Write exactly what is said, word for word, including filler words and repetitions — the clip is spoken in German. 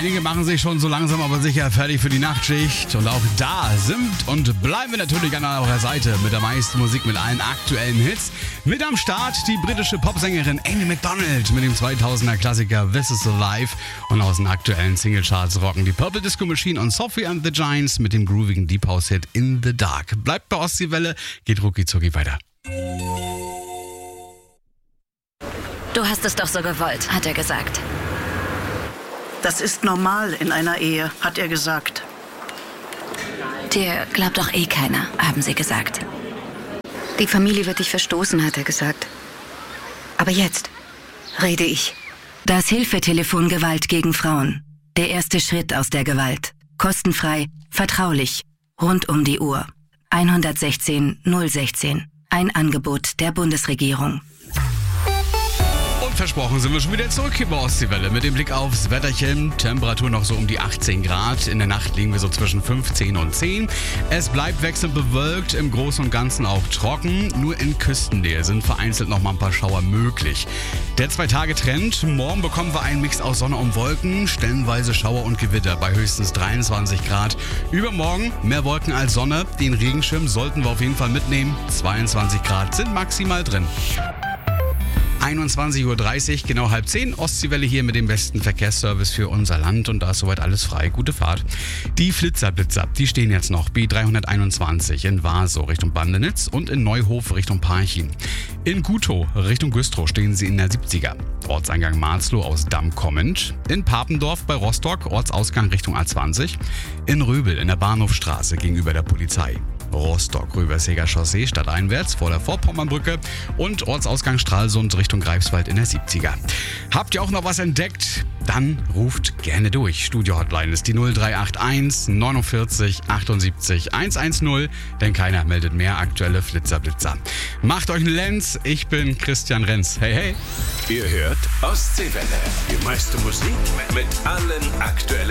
Einige machen sich schon so langsam aber sicher fertig für die Nachtschicht. Und auch da sind und bleiben wir natürlich an eurer Seite mit der meisten Musik, mit allen aktuellen Hits. Mit am Start die britische Popsängerin Amy Macdonald mit dem zweitausender Klassiker This Is Alive. Und aus den aktuellen Singlecharts rocken die Purple Disco Machine und Sophie and the Giants mit dem groovigen Deep House Hit In the Dark. Bleibt bei Ostseewelle, geht rucki zucki weiter. Du hast es doch so gewollt, hat er gesagt. Das ist normal in einer Ehe, hat er gesagt. Dir glaubt doch eh keiner, haben sie gesagt. Die Familie wird dich verstoßen, hat er gesagt. Aber jetzt rede ich. Das Hilfetelefon Gewalt gegen Frauen. Der erste Schritt aus der Gewalt. Kostenfrei, vertraulich, rund um die Uhr. eins eins sechs null eins sechs. Ein Angebot der Bundesregierung. Und versprochen sind wir schon wieder zurück hier bei Ostseewelle mit dem Blick aufs Wetterchen. Temperatur noch so um die achtzehn Grad. In der Nacht liegen wir so zwischen fünfzehn und zehn. Es bleibt wechselnd bewölkt, im Großen und Ganzen auch trocken. Nur in Küstennähe sind vereinzelt noch mal ein paar Schauer möglich. Der Zwei-Tage-Trend. Morgen bekommen wir einen Mix aus Sonne und Wolken. Stellenweise Schauer und Gewitter bei höchstens dreiundzwanzig Grad. Übermorgen mehr Wolken als Sonne. Den Regenschirm sollten wir auf jeden Fall mitnehmen. zweiundzwanzig Grad sind maximal drin. einundzwanzig Uhr dreißig, genau halb zehn. Ostseewelle hier mit dem besten Verkehrsservice für unser Land und da ist soweit alles frei. Gute Fahrt. Die Flitzer-Blitzer, die stehen jetzt noch. B dreihunderteinundzwanzig in Warsow Richtung Bandenitz und in Neuhof Richtung Parchim. In Gutow Richtung Güstrow stehen sie in der siebziger. Ortseingang Marzloh aus Damm kommend. In Papendorf bei Rostock, Ortsausgang Richtung A zwanzig. In Röbel in der Bahnhofstraße gegenüber der Polizei. Rostock-Rüberseger Chaussee stadteinwärts vor der Vorpommernbrücke und Ortsausgang Stralsund Richtung Greifswald in der siebziger. Habt ihr auch noch was entdeckt? Dann ruft gerne durch. Studio-Hotline ist die null drei acht eins neunundvierzig achtundsiebzig hundertzehn, denn keiner meldet mehr aktuelle Flitzer-Blitzer. Macht euch einen Lenz, ich bin Christian Renz. Hey, hey. Ihr hört Ostseewelle. Die meiste Musik mit allen aktuellen